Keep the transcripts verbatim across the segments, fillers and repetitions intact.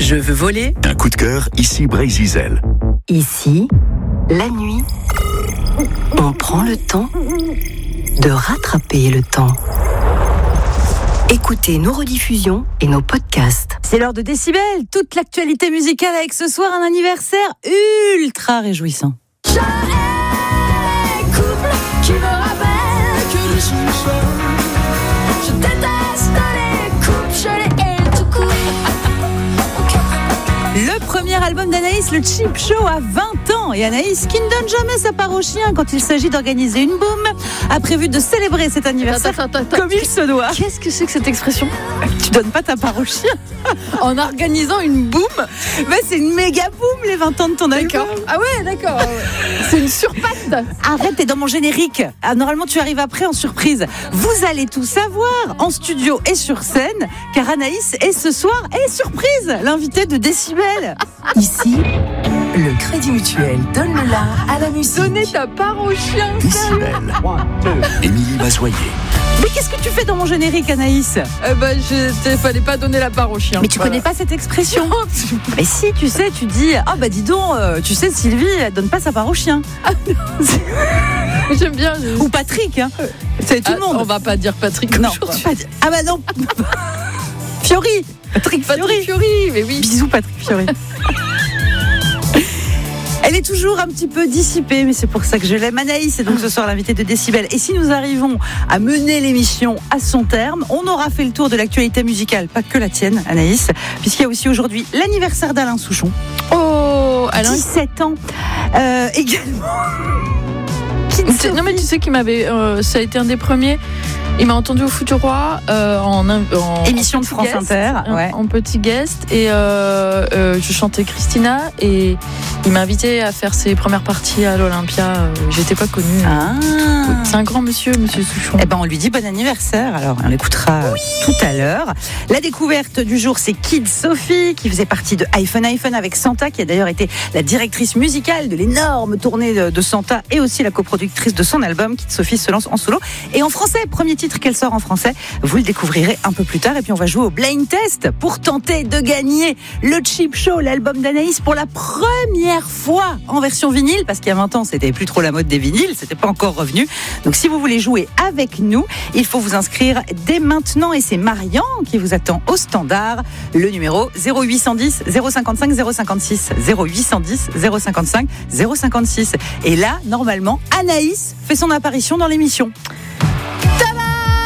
Je veux voler. Un coup de cœur, ici Brésil. Ici, la nuit, on prend le temps de rattraper le temps. Écoutez nos rediffusions et nos podcasts. C'est l'heure de Décibel, toute l'actualité musicale avec ce soir un anniversaire ultra réjouissant. Je hais les couples qui me rappellent que je suis seul. Je déteste les couples, je les hais tout court. Le premier album d'Anaïs, le Cheap Show, a vingt ans. Et Anaïs, qui ne donne jamais sa part au chien quand il s'agit d'organiser une boum, a prévu de célébrer cet anniversaire attends, attends, attends, comme il se doit. Qu'est-ce que c'est que cette expression ? Tu donnes pas ta part au chien En organisant une boum ? Mais c'est une méga boum, les vingt ans de ton album. D'accord. Ah ouais, d'accord. C'est une surpatte. Arrête, t'es dans mon générique. Ah, normalement, tu arrives après en surprise. Vous allez tout savoir en studio et sur scène, car Anaïs est ce soir et surprise, l'invitée de Décibel. Ici, le Crédit Mutuel donne le la à la musique. Donnez ta part au chien. Décibel. Émilie Mazoyer. Mais qu'est-ce que tu fais dans mon générique, Anaïs ? Euh, bah, je fallait pas donner la part au chien. Mais tu Voilà. connais pas cette expression ? Mais si, tu sais, tu dis ah bah dis donc, euh, tu sais Sylvie, elle donne pas sa part au chien. J'aime bien. Je... Ou Patrick, hein. C'est tout Ah, le monde. on va pas dire Patrick Non, aujourd'hui. pas di- ah bah non. Fiori, Patrick Fiori. Patrick Fiori, mais oui. Bisous Patrick Fiori. Elle est toujours un petit peu dissipée, mais c'est pour ça que je l'aime. Anaïs est donc ce soir l'invitée de Décibel. Et si nous arrivons à mener l'émission à son terme, on aura fait le tour de l'actualité musicale, pas que la tienne, Anaïs, puisqu'il y a aussi aujourd'hui l'anniversaire d'Alain Souchon. Oh, Alain. dix-sept ans. Euh, également. Tu- Non mais tu sais qu'il m'avait, euh, ça a été un des premiers. Il m'a entendu au Foutu Roi euh, en, en Émission en de petit France guest, Inter, en- ouais. en petit guest, et euh, euh, je chantais Christina et il m'a invité à faire ses premières parties à l'Olympia. Euh, J'étais pas connue. Ah. C'est un grand monsieur, monsieur Souchon. Eh ben, on lui dit bon anniversaire. Alors, on l'écoutera oui. tout à l'heure. La découverte du jour, c'est Kid Sophie, qui faisait partie de iPhone iPhone avec Santa, qui a d'ailleurs été la directrice musicale de l'énorme tournée de, de Santa et aussi la coproductrice de son album. Kid Sophie se lance en solo. Et en français, premier titre qu'elle sort en français, vous le découvrirez un peu plus tard. Et puis, on va jouer au blind test pour tenter de gagner le Cheap Show, l'album d'Anaïs, pour la première fois en version vinyle, parce qu'il y a vingt ans, c'était plus trop la mode des vinyles, c'était pas encore revenu. Donc si vous voulez jouer avec nous, il faut vous inscrire dès maintenant et c'est Marian qui vous attend au standard. Le numéro zéro huit cent dix zéro cinquante-cinq zéro cinquante-six zéro huit cent dix zéro cinquante-cinq zéro cinquante-six. Et là, normalement, Anaïs fait son apparition dans l'émission. Tada!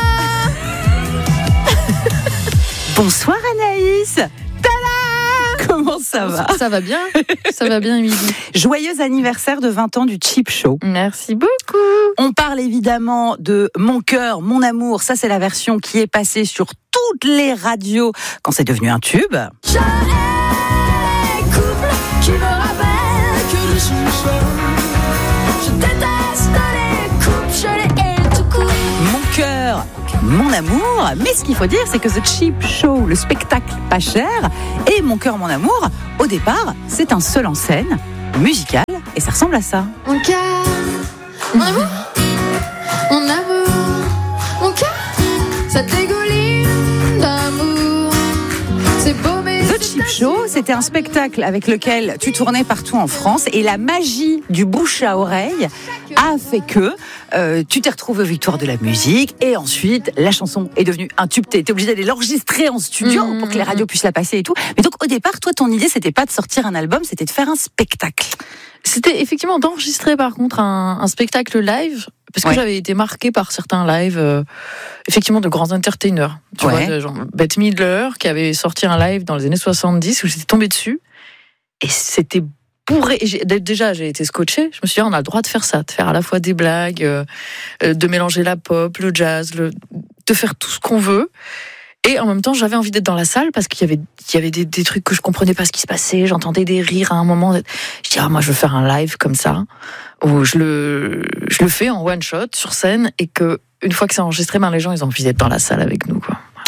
Bonsoir Anaïs. Tada! Comment ça va? Ça va bien, ça va bien, Émilie. Joyeux anniversaire de vingt ans du Cheap Show. Merci beaucoup. On parle évidemment de Mon cœur, mon amour. Ça, c'est la version qui est passée sur toutes les radios quand c'est devenu un tube. Je hais les couples qui me rappellent que je suis seul. Je déteste les couples, je les hais tout court. Mon cœur, mon amour. Mais ce qu'il faut dire, c'est que The Cheap Show, le spectacle pas cher, et Mon cœur, mon amour, au départ, c'est un seul en scène, musical, et ça ressemble à ça. Mon cœur, mon amour, mon amour, mon cœur, ça dégouline d'amour. C'est beau mais The Cheap Show, c'était un spectacle avec lequel tu tournais partout en France et la magie du bouche à oreille a fait que euh, tu t'es retrouvé aux Victoires de la musique et ensuite la chanson est devenue un tube. Tu étais obligé d'aller l'enregistrer en studio mmh, pour que les radios puissent la passer et tout. Mais donc au départ, toi, ton idée, c'était pas de sortir un album, c'était de faire un spectacle. C'était effectivement d'enregistrer par contre un, un spectacle live, parce que Ouais. j'avais été marquée par certains lives, euh, effectivement de grands entertainers. Tu Ouais. vois, de genre Bette Midler qui avait sorti un live dans les années soixante-dix où j'étais tombée dessus et c'était bourré. Et j'ai- déjà, j'ai été scotchée. Je me suis dit, on a le droit de faire ça, de faire à la fois des blagues, euh, euh, de mélanger la pop, le jazz, le, de faire tout ce qu'on veut. Et en même temps, j'avais envie d'être dans la salle parce qu'il y avait, il y avait des, des trucs que je comprenais pas ce qui se passait. J'entendais des rires à un moment. Je dis, ah, moi, je veux faire un live comme ça, où je le, je le fais en one shot sur scène et que, une fois que c'est enregistré, ben, les gens, ils ont envie d'être dans la salle avec nous, quoi.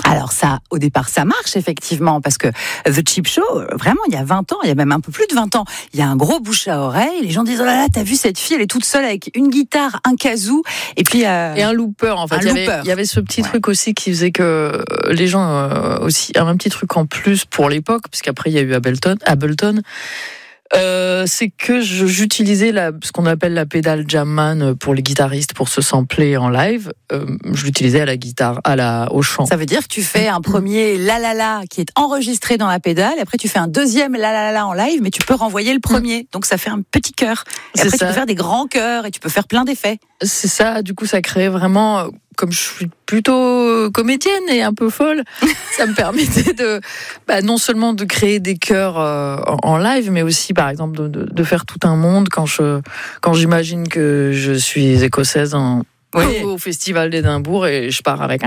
Alors ça, au départ, ça marche effectivement, parce que The Cheap Show, vraiment, il y a vingt ans, il y a même un peu plus de vingt ans, il y a un gros bouche à oreille, les gens disent « Oh là là, t'as vu cette fille, elle est toute seule avec une guitare, un kazoo, et puis... Euh, » Et un looper, en fait. Un il, y avait, looper. il y avait ce petit Ouais. truc aussi qui faisait que les gens euh, aussi... Un petit truc en plus pour l'époque, puisqu'après il y a eu Ableton, Ableton Euh, c'est que je, j'utilisais la, ce qu'on appelle la pédale Jamman pour les guitaristes pour se sampler en live. Euh, je l'utilisais à la guitare, à la, au chant. Ça veut dire que tu fais un premier la la la qui est enregistré dans la pédale, et après tu fais un deuxième la la la en live, mais tu peux renvoyer le premier. Donc ça fait un petit chœur. Et C'est après ça. tu peux faire des grands chœurs et tu peux faire plein d'effets. C'est ça, du coup ça crée vraiment, comme je suis plutôt comédienne et un peu folle, ça me permettait de, bah, non seulement de créer des chœurs euh, en live, mais aussi par exemple de, de, de faire tout un monde quand je, quand j'imagine que je suis écossaise en, Oui. au Festival d'Édimbourg et je pars avec.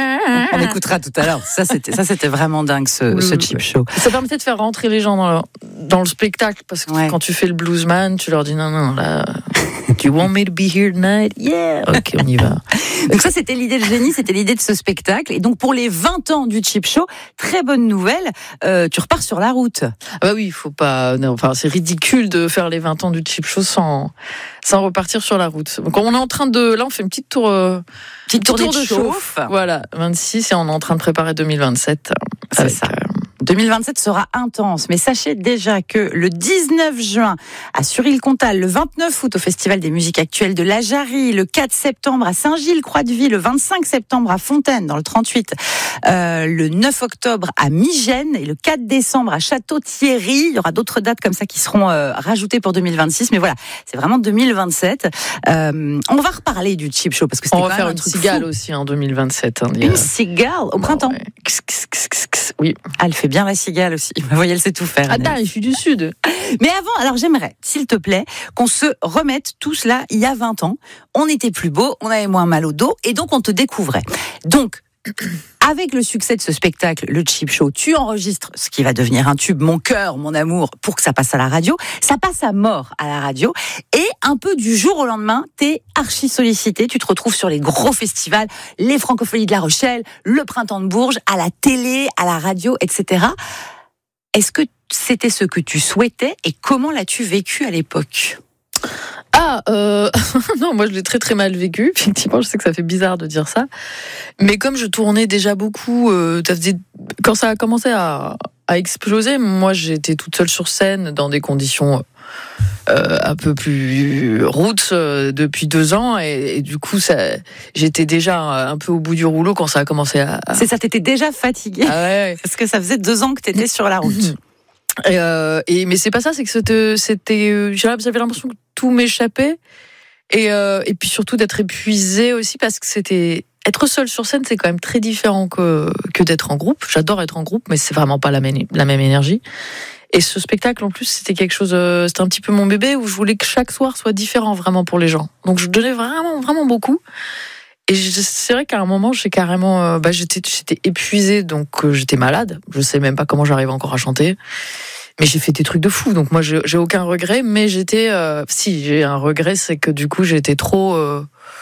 On écoutera tout à l'heure. Ça c'était, ça c'était vraiment dingue ce, Oui, ce oui, cheap oui. show. Ça permettait de faire rentrer les gens dans le, dans le spectacle, parce que Ouais. quand tu fais le bluesman, tu leur dis non, non, là, do you want me to be here tonight? Yeah! Ok, on y va. Donc ça, c'était l'idée de génie, c'était l'idée de ce spectacle. Et donc pour les vingt ans du Cheap Show, très bonne nouvelle, euh, tu repars sur la route. Ah bah oui, il faut pas. Non, enfin, c'est ridicule de faire les vingt ans du Cheap Show sans, sans repartir sur la route. Donc on est en train de. Là, on fait une petite tour. Euh, Petite tour tournée de de chauffe. Voilà, vingt-six, et on est en train de préparer deux mille vingt-sept. C'est avec, ça. euh, deux mille vingt-sept sera intense, mais sachez déjà que le dix-neuf juin à Suril-Comtal, le vingt-neuf août au Festival des musiques actuelles de la Jarry, le quatre septembre à Saint-Gilles-Croix-de-Vie, le vingt-cinq septembre à Fontaine dans le trente-huit, euh, le neuf octobre à Migène et le quatre décembre à Château-Thierry. Il y aura d'autres dates comme ça qui seront euh, rajoutées pour deux mille vingt-six, mais voilà, c'est vraiment deux mille vingt-sept. Euh, on va reparler du Cheap Show parce que c'était on quand va même faire un une truc cigale fou. aussi en deux mille vingt-sept. Hein, il y a- Une cigale au printemps. Ouais. Kss, kss, kss, kss, kss. Oui. Ah, elle fait bien la cigale aussi. Vous voyez, elle sait tout faire. Attends, je suis du Sud. Mais avant, alors j'aimerais, s'il te plaît, qu'on se remette tous là, il y a vingt ans. On était plus beau, on avait moins mal au dos, et donc on te découvrait. Donc, avec le succès de ce spectacle, le Cheap Show, tu enregistres ce qui va devenir un tube, Mon cœur, mon amour, pour que ça passe à la radio. Ça passe à mort à la radio. Et un peu du jour au lendemain, t'es archi sollicité. Tu te retrouves sur les gros festivals, les Francopholies de La Rochelle, le Printemps de Bourges, à la télé, à la radio, et cetera. Est-ce que c'était ce que tu souhaitais et comment l'as-tu vécu à l'époque ? Ah, euh... non, moi je l'ai très très mal vécu. Effectivement, je sais que ça fait bizarre de dire ça. Mais comme je tournais déjà beaucoup, euh, ça faisait... quand ça a commencé à, à exploser, moi j'étais toute seule sur scène dans des conditions euh, un peu plus roots euh, depuis deux ans. Et, et du coup, ça... j'étais déjà un peu au bout du rouleau quand ça a commencé à... C'est ça, t'étais déjà fatiguée Ah ouais. parce que ça faisait deux ans que t'étais sur la route. Et, euh, et mais c'est pas ça, c'est que c'était, c'était euh, j'avais l'impression que tout m'échappait, et euh, et puis surtout d'être épuisée aussi, parce que c'était être seule sur scène, c'est quand même très différent que que d'être en groupe. J'adore être en groupe, mais c'est vraiment pas la même la même énergie. Et ce spectacle en plus, c'était quelque chose, euh, c'était un petit peu mon bébé, où je voulais que chaque soir soit différent vraiment pour les gens. Donc je donnais vraiment vraiment beaucoup. Et je, c'est vrai qu'à un moment, j'ai carrément, euh, bah, j'étais, j'étais épuisée, donc euh, j'étais malade. Je sais même pas comment j'arrive encore à chanter. Mais j'ai fait des trucs de fou, donc moi, j'ai, j'ai aucun regret. Mais j'étais, euh, si j'ai un regret, c'est que du coup, j'étais trop, euh,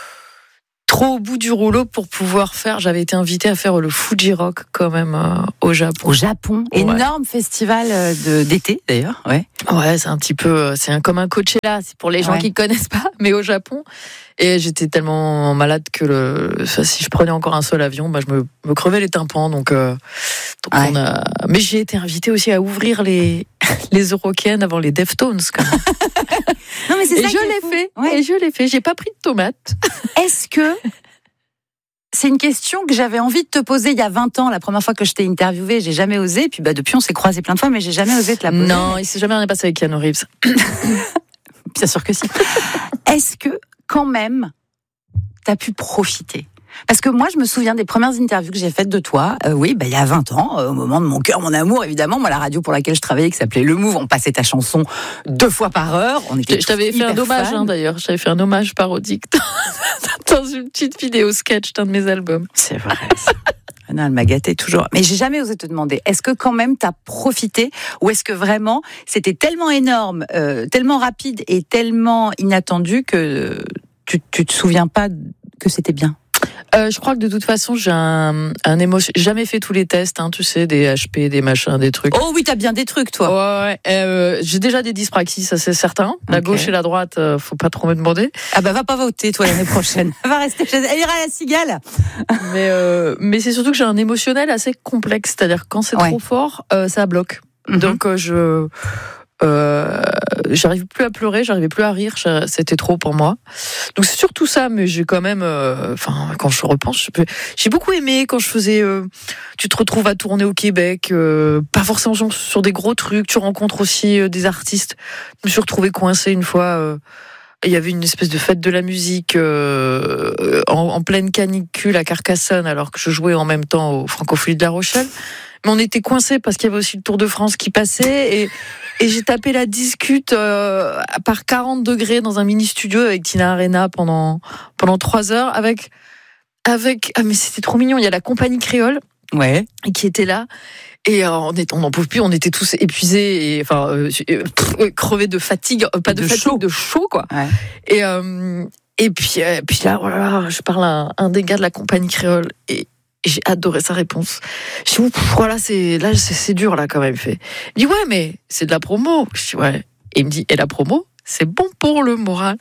trop au bout du rouleau pour pouvoir faire. J'avais été invitée à faire le Fuji Rock quand même euh, au Japon. Au Japon, Ouais. énorme festival de, d'été d'ailleurs, ouais. Ouais, c'est un petit peu, c'est un, comme un Coachella, c'est pour les gens Ouais. qui connaissent pas, mais au Japon. Et j'étais tellement malade que le, enfin, si je prenais encore un seul avion, bah, je me, me crevais les tympans. Donc, euh, donc Ouais. on a. Mais j'ai été invitée aussi à ouvrir les les Eurocaines avant les Deftones, quand même. Non mais c'est Et ça je qui est l'ai fou. fait. Ouais. Et je l'ai fait. J'ai pas pris de tomates. Est-ce que c'est une question que j'avais envie de te poser il y a vingt ans, la première fois que je t'ai interviewée, j'ai jamais osé. Puis bah depuis on s'est croisés plein de fois, mais j'ai jamais osé te la poser. Non, il s'est jamais rien passé avec Keanu Reeves. Bien sûr que si. Est-ce que quand même t'as pu profiter ? Parce que moi, je me souviens des premières interviews que j'ai faites de toi. Euh, oui, bah, il y a vingt ans, euh, au moment de Mon cœur, mon amour, évidemment. Moi, la radio pour laquelle je travaillais, qui s'appelait Le Move, on passait ta chanson deux fois par heure. On était Je, je t'avais tous fait un hyper hommage, fans. hein, d'ailleurs. Je t'avais fait un hommage parodique dans, dans une petite vidéo sketch d'un de mes albums. C'est vrai. ça. Non, elle m'a gâtée toujours. Mais j'ai jamais osé te demander, est-ce que quand même t'as profité ou est-ce que vraiment c'était tellement énorme, euh, tellement rapide et tellement inattendu que tu, tu te souviens pas que c'était bien ? Euh, je crois que de toute façon, j'ai un, un émotion. J'ai jamais fait tous les tests, hein, tu sais, des H P, des machins, des trucs. Oh oui, t'as bien des trucs, toi. Ouais, ouais. Euh, j'ai déjà des dyspraxies, ça c'est certain. La Ok. gauche et la droite, euh, faut pas trop me demander. Ah bah va pas voter, toi, l'année prochaine. Va rester chez elle. Elle ira à la cigale. Mais, euh, mais c'est surtout que j'ai un émotionnel assez complexe. C'est-à-dire que quand c'est Ouais. trop fort, euh, ça bloque. Mhm. Donc euh, je... Euh, j'arrive plus à pleurer, j'arrivais plus à rire, je- c'était trop pour moi. Donc c'est surtout ça, mais j'ai quand même, enfin euh, quand je repense, je peux, j'ai beaucoup aimé quand je faisais. Euh, tu te retrouves à tourner au Québec, euh, pas forcément sur, sur des gros trucs. Tu rencontres aussi euh, des artistes. Je me suis retrouvée coincée une fois. Euh, il y avait une espèce de fête de la musique euh, en, en pleine canicule à Carcassonne, alors que je jouais en même temps au Francophonie de La Rochelle. Mais on était coincés parce qu'il y avait aussi le Tour de France qui passait et, et j'ai tapé la discute euh, par quarante degrés dans un mini studio avec Tina Arena pendant pendant trois heures avec avec ah mais c'était trop mignon. Il y a la compagnie créole Ouais. qui était là et euh, on est on n'en pouvait plus. On était tous épuisés et enfin euh, euh, crevés de fatigue, euh, pas de, De fatigue, chaud. de chaud quoi. Ouais. Et euh, et puis euh, puis là voilà, je parle à un des gars de la compagnie créole et Et j'ai adoré sa réponse. Je dis, ouf, voilà, c'est, là, c'est, c'est dur, là, quand même. Il fait, il dit, ouais, mais c'est de la promo. Je dis, ouais. Et il me dit, et la promo, c'est bon pour le moral.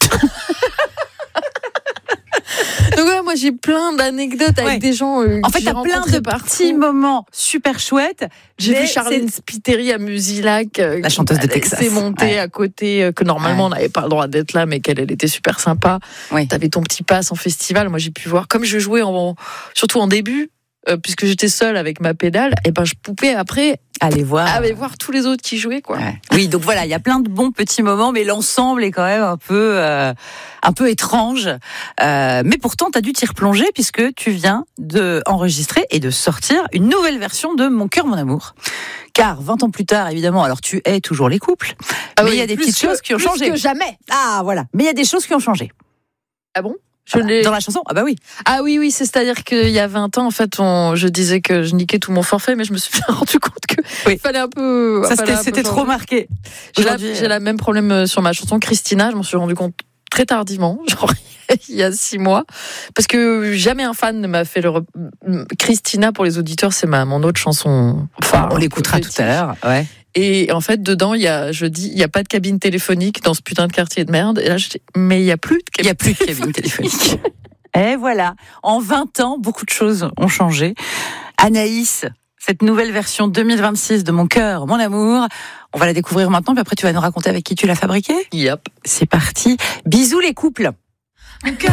Donc, ouais, moi, j'ai plein d'anecdotes avec Ouais. des gens. Euh, En que fait, j'ai t'as plein rencontrés de partout. petits moments super chouettes. J'ai mais vu Charlène c'est- Spiteri à Musilac. euh, La chanteuse de elle Texas. s'est montée Ouais. à côté, euh, que normalement, Ouais. on n'avait pas le droit d'être là, mais qu'elle, elle était super sympa. Oui. T'avais ton petit pass en festival. Moi, j'ai pu voir. Comme je jouais en, surtout en début, euh, puisque j'étais seule avec ma pédale, et ben, je pouvais après Allez voir. aller voir tous les autres qui jouaient, quoi. Ouais. Oui, donc voilà, il y a plein de bons petits moments, mais l'ensemble est quand même un peu, euh, un peu étrange. Euh, mais pourtant, tu as dû t'y replonger puisque tu viens de enregistrer et de sortir une nouvelle version de Mon cœur, mon amour. Car vingt ans plus tard, évidemment, alors tu es toujours les couples, Ah mais oui, il y a des plus petites que- choses qui ont plus changé. que jamais. Ah voilà, mais il y a des choses qui ont changé. Ah bon? Je l'ai- Dans la chanson, ah bah oui. Ah oui, oui, c'est, c'est-à-dire qu'il y a vingt ans, en fait, on, je disais que je niquais tout mon forfait, mais je me suis bien rendu compte que Oui. fallait un peu. Ça, fallait c'était, un peu c'était trop changer. marqué. J'ai la, Aujourd'hui, j'ai la même problème euh, sur ma chanson Christina. Je m'en suis rendu compte très tardivement, genre il y a six mois, parce que jamais un fan ne m'a fait le. Rep... Christina, pour les auditeurs, c'est ma mon autre chanson. Enfin, on l'écoutera tout à l'heure. Ouais. Et en fait, dedans, il y a, je dis, il y a pas de cabine téléphonique dans ce putain de quartier de merde. Et là, je dis, mais il y a plus de Il n'y cabine. a plus de cabine téléphonique. Et voilà, en vingt ans, beaucoup de choses ont changé. Anaïs, cette nouvelle version deux mille vingt-six de Mon cœur, mon amour, on va la découvrir maintenant, puis après tu vas nous raconter avec qui tu l'as fabriquée. Yep. C'est parti. Bisous les couples. Mon cœur,